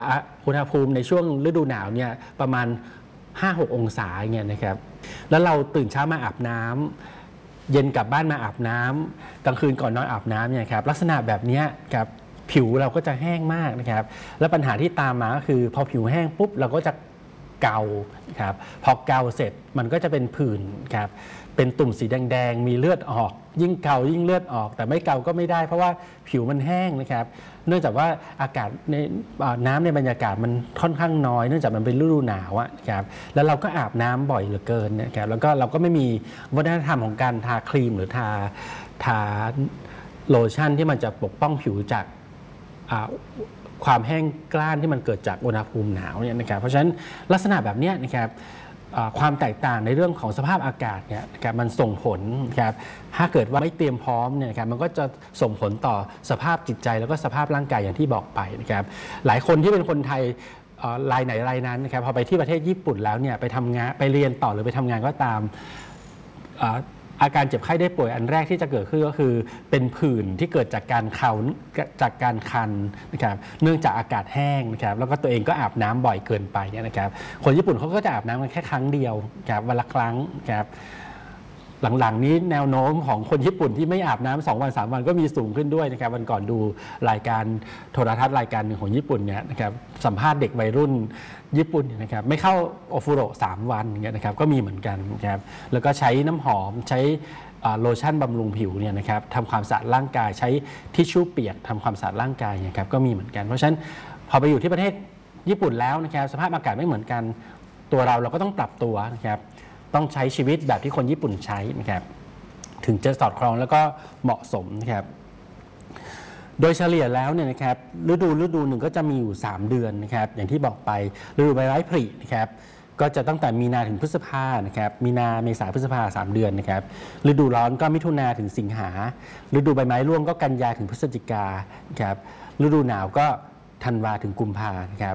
อุณหภูมิในช่วงฤดูหนาวเนี่ยประมาณ 5-6 องศาเงี้ยนะครับแล้วเราตื่นเช้ามาอาบน้ำเย็นกลับบ้านมาอาบน้ำกลางคืนก่อนนอนอาบน้ำเนี่ยครับลักษณะแบบนี้ครับผิวเราก็จะแห้งมากนะครับและปัญหาที่ตามมาก็คือพอผิวแห้งปุ๊บเราก็จะเกาครับพอเกาเสร็จมันก็จะเป็นผื่นครับเป็นตุ่มสีแดงๆมีเลือดออกยิ่งเกายิ่งเลือดออกแต่ไม่เกาก็ไม่ได้เพราะว่าผิวมันแห้งนะครับเนื่องจากว่าอากาศในน้ำในบรรยากาศมันค่อนข้างน้อยเนื่องจากมันเป็นฤดูหนาวครับแล้วเราก็อาบน้ำบ่อยเหลือเกินนะครับแล้วก็เราก็ไม่มีวัฒนธรรมของการทาครีมหรือทาโลชั่นที่มันจะปกป้องผิวจากความแห้งกร้านที่มันเกิดจากอุณหภูมิหนาวเนี่ยนะครับเพราะฉะนั้นลักษณะแบบนี้นะครับความแตกต่างในเรื่องของสภาพอากาศเนี่ยนะครับมันส่งผลครับถ้าเกิดว่าไม่เตรียมพร้อมเนี่ยนะครับมันก็จะส่งผลต่อสภาพจิตใจแล้วก็สภาพร่างกายอย่างที่บอกไปนะครับหลายคนที่เป็นคนไทยรายไหนรายนั้นนะครับพอไปที่ประเทศญี่ปุ่นแล้วเนี่ยไปทำงานไปเรียนต่อหรือไปทำงานก็ตามอาการเจ็บไข้ได้ป่วยอันแรกที่จะเกิดขึ้นก็คือเป็นผื่นที่เกิดจากการคันนะครับเนื่องจากอากาศแห้งนะครับแล้วก็ตัวเองก็อาบน้ำบ่อยเกินไปเนี่ยนะครับคนญี่ปุ่นเขาก็จะอาบน้ำกันแค่ครั้งเดียวครับวันละครั้งครับหลังๆนี้แนวโน้มของคนญี่ปุ่นที่ไม่อาบน้ำ2 วัน 3 วันก็มีสูงขึ้นด้วยนะครับวันก่อนดูรายการโทรทัศน์รายการหนึ่งของญี่ปุ่นเนี่ยนะครับสัมภาษณ์เด็กวัยรุ่นญี่ปุ่นนะครับไม่เข้าโอฟุโร3 วันอย่างเงี้ยนะครับก็มีเหมือนกันนะครับแล้วก็ใช้น้ำหอมใช้โลชั่นบำรุงผิวเนี่ยนะครับทำความสะอาดร่างกายใช้ทิชชู่เปียกทำความสะอาดร่างกายนะครับก็มีเหมือนกันเพราะฉะนั้นพอไปอยู่ที่ประเทศญี่ปุ่นแล้วนะครับสภาพอากาศไม่เหมือนกันตัวเราก็ต้องปรับตัวนะครับต้องใช้ชีวิตแบบที่คนญี่ปุ่นใช้นะครับถึงจะสอดคล้องแล้วก็เหมาะสมนะครับโดยเฉลี่ยแล้วเนี่ยนะครับฤดูหนึ่งก็จะมีอยู่3 เดือนนะครับอย่างที่บอกไปฤดูใบไม้ผลินะครับก็จะตั้งแต่มีนาถึงพฤษภานะครับมีนาเมษาพฤษภา3 เดือนนะครับฤดูร้อนก็มิถุนาถึงสิงหาฤดูใบไม้ร่วงก็กันยาถึงพฤศจิกาครับฤดูหนาวก็ธันวาถึงกุมภานะครับ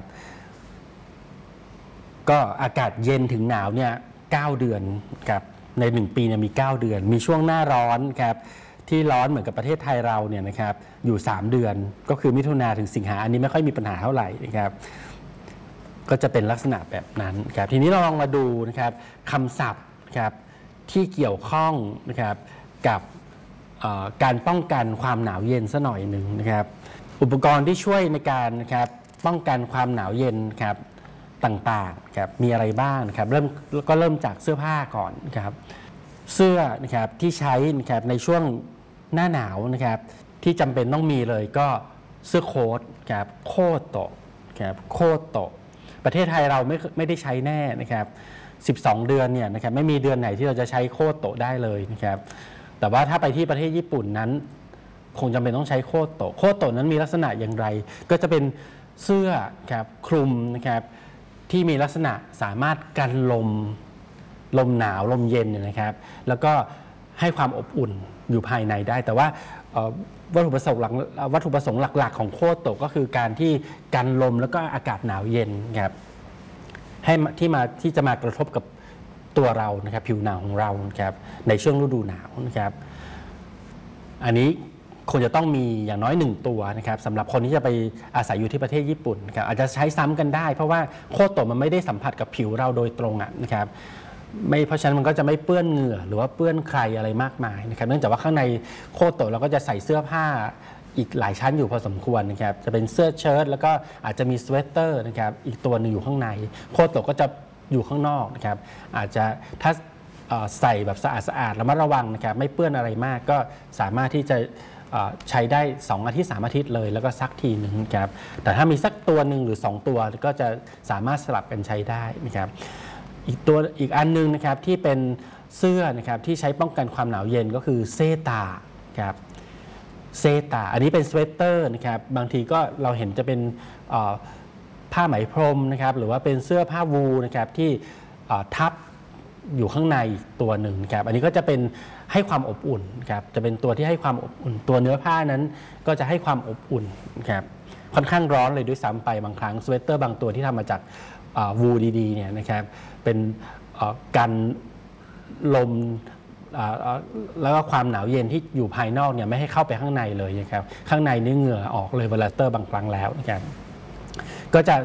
ก็อากาศเย็นถึงหนาวเนี่ย9 เดือนครับใน1 ปีเนี่ยมี9 เดือนมีช่วงหน้าร้อนครับที่ร้อนเหมือนกับประเทศไทยเราเนี่ยนะครับอยู่3 เดือนก็คือมิถุนาถึงสิงหาอันนี้ไม่ค่อยมีปัญหาเท่าไหร่นะครับก็จะเป็นลักษณะแบบนั้นครับทีนี้เราลองมาดูนะครับคำศัพท์ครับที่เกี่ยวข้องนะครับกับการป้องกันความหนาวเย็นซะหน่อยหนึ่งนะครับอุปกรณ์ที่ช่วยในการนะครับป้องกันความหนาวเย็นครับต่างๆครับมีอะไรบ้างนะครับเริ่มจากเสื้อผ้าก่อนนะครับเสื้อนะครับที่ใช้นะครับในช่วงหน้าหนาวนะครับที่จำเป็นต้องมีเลยก็เสื้อโค้ทครับโคโตะครับโคโตะประเทศไทยเราไม่ได้ใช้แน่นะครับ12 เดือนเนี่ยนะครับไม่มีเดือนไหนที่เราจะใช้โคโตะได้เลยนะครับแต่ว่าถ้าไปที่ประเทศญี่ปุ่นนั้นคงจำเป็นต้องใช้โคโตะโคโตะนั้นมีลักษณะอย่างไรก็จะเป็นเสื้อครับคลุมนะครับที่มีลักษณะสามารถกันลมหนาวลมเย็นนะครับแล้วก็ให้ความอบอุ่นอยู่ภายในได้แต่ว่าวัตถุประสงค์หลักๆของโคโตะก็คือการที่กันลมแล้วก็อากาศหนาวเย็นครับให้ที่จะมากระทบกับตัวเรานะครับผิวหนังของเราครับในช่วงฤดูหนาวนะครับอันนี้คงจะต้องมีอย่างน้อย1 ตัวนะครับสำหรับคนที่จะไปอาศัยอยู่ที่ประเทศญี่ปุ่นครับอาจจะใช้ซ้ำกันได้เพราะว่าโคโตะมันไม่ได้สัมผัสกับผิวเราโดยตรงนะครับเพราะฉะนั้นมันก็จะไม่เปื้อนเหงื่อหรือว่าเปื้อนใครอะไรมากมายนะครับเนื่องจากว่าข้างในโคโตะเราก็จะใส่เสื้อผ้าอีกหลายชั้นอยู่พอสมควรนะครับจะเป็นเสื้อเชิ้ตแล้วก็อาจจะมีสเวตเตอร์นะครับอีกตัวหนึ่งอยู่ข้างในโคโตะก็จะอยู่ข้างนอกนะครับอาจจะถ้าใส่แบบสะอาดระมัดระวังนะครับไม่เปื้อนอะไรมากก็สามารถที่จะใช้ได้2 อาทิตย์ 3 อาทิตย์เลยแล้วก็ซักทีหนึ่งครับแต่ถ้ามีสักตัวหนึ่งหรือ2 ตัวก็จะสามารถสลับกันใช้ได้นะครับอีกอันนึงนะครับที่เป็นเสื้อนะครับที่ใช้ป้องกันความหนาวเย็นก็คือเซตาครับเซตาอันนี้เป็นสเวตเตอร์นะครับบางทีก็เราเห็นจะเป็นผ้าไหมพรมนะครับหรือว่าเป็นเสื้อผ้าวูลนะครับที่ทับอยู่ข้างในตัวหนึ่งครับอันนี้ก็จะเป็นให้ความอบอุ่นครับจะเป็นตัวที่ให้ความอบอุ่นตัวเนื้อผ้านั้นก็จะให้ความอบอุ่นครับค่อนข้างร้อนเลยด้วยซ้ำไปบางครั้งสเวตเตอร์บางตัวที่ทำมาจากวูลดีๆเนี่ยนะครับเป็นกันลมแล้วก็ความหนาวเย็นที่อยู่ภายนอกเนี่ยไม่ให้เข้าไปข้างในเลยนะครับข้างในนี่เหงื่อออกเลยเวลาเตอร์บางครั้งแล้วนะครับก็จะ